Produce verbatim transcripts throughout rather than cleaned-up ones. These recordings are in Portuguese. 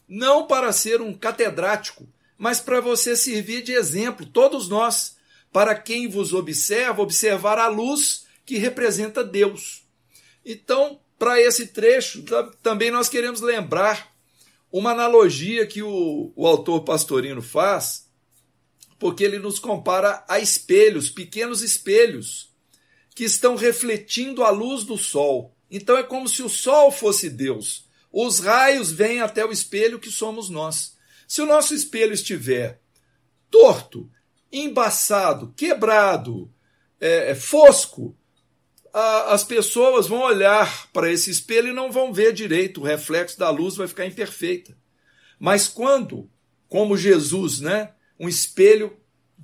não para ser um catedrático, mas para você servir de exemplo, todos nós, para quem vos observa, observar a luz que representa Deus. Então, para esse trecho, também nós queremos lembrar uma analogia que o, o autor Pastorino faz, porque ele nos compara a espelhos, pequenos espelhos, que estão refletindo a luz do sol. Então é como se o sol fosse Deus. Os raios vêm até o espelho que somos nós. Se o nosso espelho estiver torto, embaçado, quebrado, é, fosco, a, as pessoas vão olhar para esse espelho e não vão ver direito, o reflexo da luz vai ficar imperfeita. Mas quando, como Jesus, né, um espelho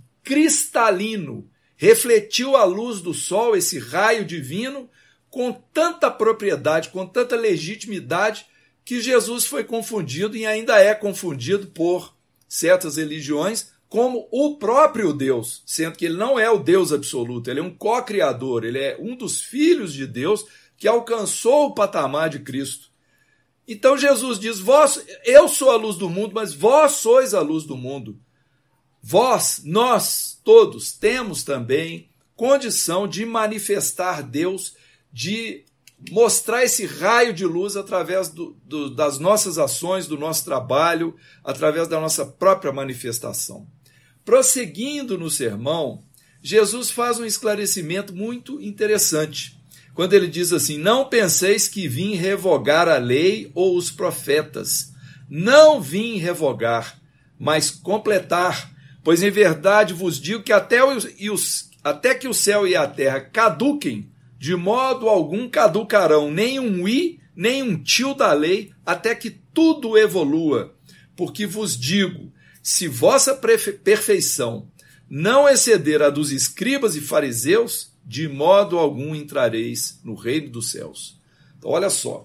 cristalino, refletiu a luz do sol, esse raio divino, com tanta propriedade, com tanta legitimidade, que Jesus foi confundido e ainda é confundido por certas religiões como o próprio Deus, sendo que ele não é o Deus absoluto, ele é um co-criador, ele é um dos filhos de Deus que alcançou o patamar de Cristo. Então Jesus diz, vós, eu sou a luz do mundo, mas vós sois a luz do mundo. Vós, nós, todos, temos também condição de manifestar Deus, de mostrar esse raio de luz através do, do, das nossas ações, do nosso trabalho, através da nossa própria manifestação. Prosseguindo no sermão, Jesus faz um esclarecimento muito interessante, quando ele diz assim, não penseis que vim revogar a lei ou os profetas. Não vim revogar, mas completar. Pois em verdade vos digo que até, os, e os, até que o céu e a terra caduquem, de modo algum caducarão nem um i, nem um tio da lei, até que tudo evolua. Porque vos digo, se vossa perfeição não exceder a dos escribas e fariseus, de modo algum entrareis no reino dos céus. Então, olha só,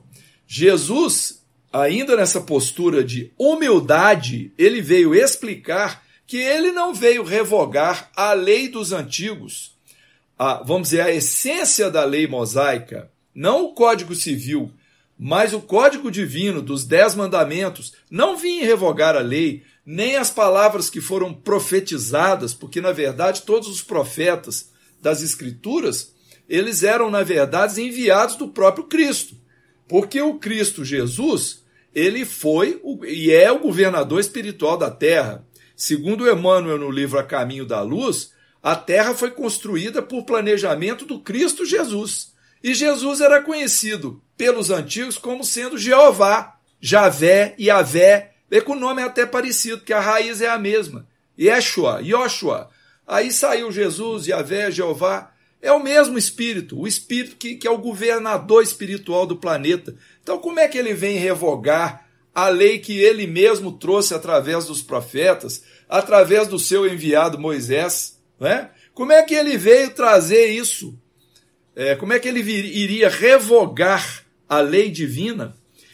Jesus, ainda nessa postura de humildade, ele veio explicar que ele não veio revogar a lei dos antigos, a, vamos dizer, a essência da lei mosaica, não o Código Civil, mas o Código Divino dos Dez Mandamentos. Não vinha revogar a lei, nem as palavras que foram profetizadas, porque, na verdade, todos os profetas das Escrituras, eles eram, na verdade, enviados do próprio Cristo, porque o Cristo Jesus, ele foi o, e é o governador espiritual da terra. Segundo Emmanuel no livro A Caminho da Luz, a terra foi construída por planejamento do Cristo Jesus. E Jesus era conhecido pelos antigos como sendo Jeová, Javé, Yavé, é que o nome é até parecido, que a raiz é a mesma. Yeshua, Yoshua. Aí saiu Jesus, Yavé, Jeová. É o mesmo Espírito, o Espírito que, que é o governador espiritual do planeta. Então como é que ele vem revogar a lei que ele mesmo trouxe através dos profetas, através do seu enviado Moisés? Né? Como é que ele veio trazer isso? É, como é que ele vir, iria revogar a lei divina?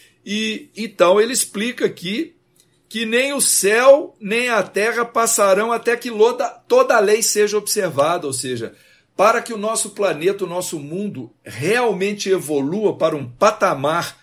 E então ele explica aqui que nem o céu nem a terra passarão até que toda a lei seja observada, ou seja, para que o nosso planeta, o nosso mundo realmente evolua para um patamar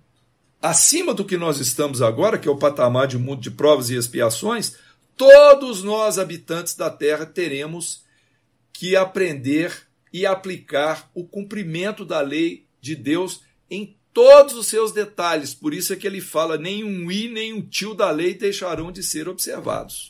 acima do que nós estamos agora, que é o patamar de um mundo de provas e expiações, todos nós, habitantes da Terra, teremos que aprender e aplicar o cumprimento da lei de Deus em todos os seus detalhes. Por isso é que ele fala, nem um i, nem um tio da lei deixarão de ser observados.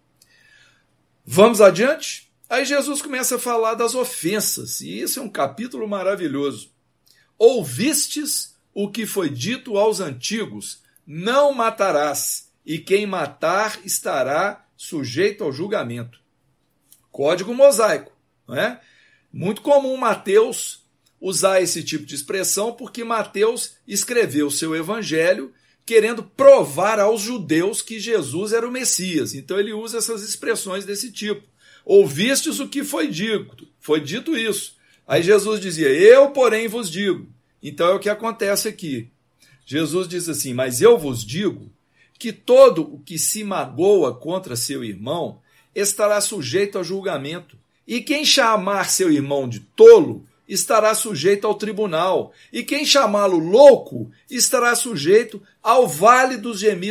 Vamos adiante? Aí Jesus começa a falar das ofensas, e isso é um capítulo maravilhoso. Ouvistes o que foi dito aos antigos, não matarás, e quem matar estará sujeito ao julgamento. Código mosaico, não é? Muito comum Mateus usar esse tipo de expressão, porque Mateus escreveu o seu evangelho querendo provar aos judeus que Jesus era o Messias. Então ele usa essas expressões desse tipo. Ouvistes o que foi dito, foi dito isso. Aí Jesus dizia, eu, porém, vos digo. Então é o que acontece aqui. Jesus diz assim, mas eu vos digo que todo o que se magoa contra seu irmão estará sujeito a julgamento. E quem chamar seu irmão de tolo estará sujeito ao tribunal. E quem chamá-lo louco estará sujeito ao vale dos gemidos